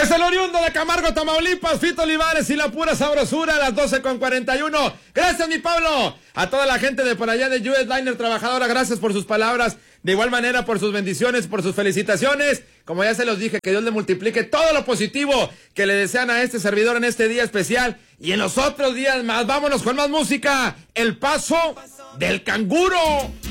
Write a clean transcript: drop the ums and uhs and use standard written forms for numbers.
Es el oriundo de Camargo, Tamaulipas, Fito Olivares y la pura sabrosura a las 12:41. Gracias, mi Pablo. A toda la gente de por allá de US Liner Trabajadora, gracias por sus palabras. De igual manera, por sus bendiciones, por sus felicitaciones. Como ya se los dije, que Dios le multiplique todo lo positivo que le desean a este servidor en este día especial. Y en los otros días más, vámonos con más música. El paso del canguro.